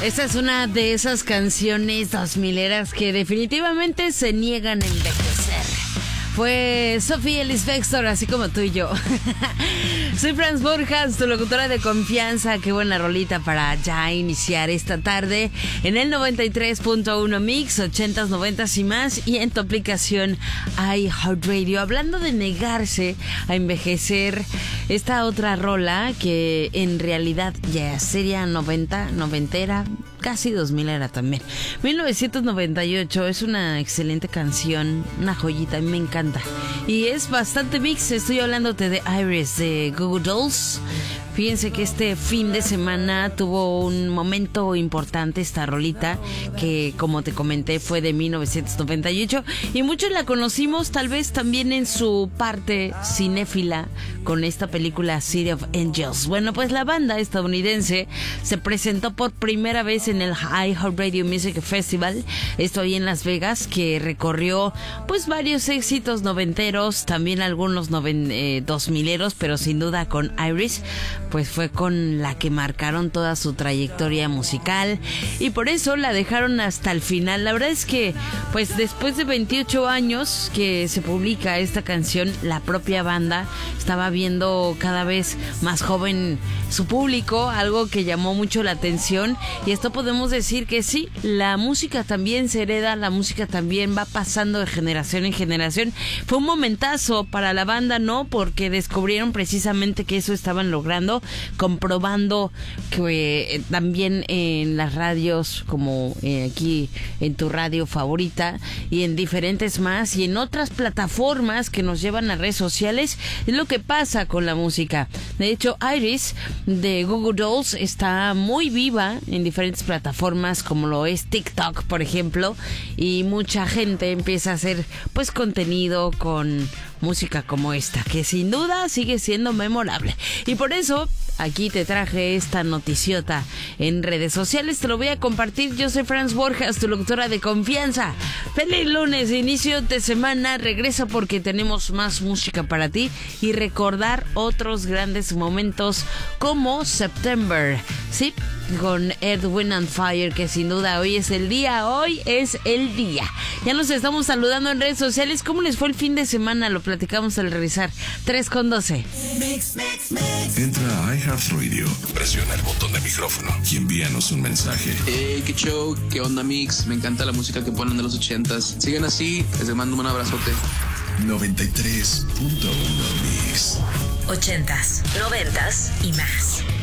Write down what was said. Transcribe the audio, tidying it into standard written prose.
Esta es una de esas canciones 2000eras que definitivamente se niegan a envejecer. Fue Sophie Ellis Bextor, así como tú y yo. Soy Franz Borjas, tu locutora de confianza. Qué buena rolita para ya iniciar esta tarde en el 93.1 Mix, 80s, 90s y más, y en tu aplicación iHeartRadio. Hablando de negarse a envejecer, esta otra rola que en realidad ya sería noventera, casi 2000 era también. 1998 es una excelente canción, una joyita, a mí me encanta. Y es bastante mix, estoy hablándote de Iris de Goo Goo Dolls. Fíjense que este fin de semana tuvo un momento importante esta rolita, que como te comenté fue de 1998 y muchos la conocimos tal vez también en su parte cinéfila con esta película City of Angels. Bueno, pues la banda estadounidense se presentó por primera vez en el iHeartRadio Music Festival, esto ahí en Las Vegas, que recorrió pues varios éxitos noventeros, también algunos 2000eros, pero sin duda con Iris pues fue con la que marcaron toda su trayectoria musical y por eso la dejaron hasta el final. La verdad es que pues después de 28 años que se publica esta canción, la propia banda estaba viendo cada vez más joven su público, algo que llamó mucho la atención, y esto podemos decir que sí, la música también se hereda, la música también va pasando de generación en generación. Fue un momentazo para la banda, ¿no? Porque descubrieron precisamente que eso estaban logrando, comprobando que también en las radios como aquí en tu radio favorita y en diferentes más y en otras plataformas que nos llevan a redes sociales, es lo que pasa con la música. De hecho, Iris de Goo Goo Dolls está muy viva en diferentes plataformas como lo es TikTok, por ejemplo, y mucha gente empieza a hacer pues contenido con música como esta, que sin duda sigue siendo memorable. Y por eso aquí te traje esta noticiota en redes sociales, te lo voy a compartir. Yo soy Franz Borjas, tu locutora de confianza. Feliz lunes, inicio de semana. Regresa porque tenemos más música para ti y recordar otros grandes momentos como September, ¿sí? Con Earth, Wind and Fire, que sin duda hoy es el día. Ya nos estamos saludando en redes sociales. ¿Cómo les fue el fin de semana? Lo platicamos al regresar. 3:12. Entra a iHeartRadio, presiona el botón de micrófono y envíanos un mensaje. Hey, qué show, qué onda mix, me encanta la música que ponen de los 80s. Sigan así, les mando un abrazote. 93.1 Mix. 80s, 90s y más.